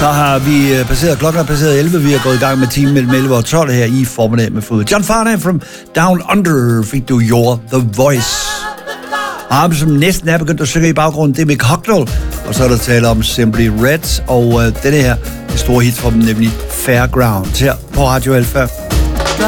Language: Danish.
Så har vi klokken er passeret 11. Vi er gået i gang med timen mellem 11 og 12 her i formiddag med fod. John Farnham from Down Under fik du You're the Voice. Og ham, som næsten er begyndt at synge i baggrunden, det er Mick Hucknall. Og så er der tale om Simply Red, og denne her, det store hit fra dem, nemlig Fairground, her på Radio Alpha.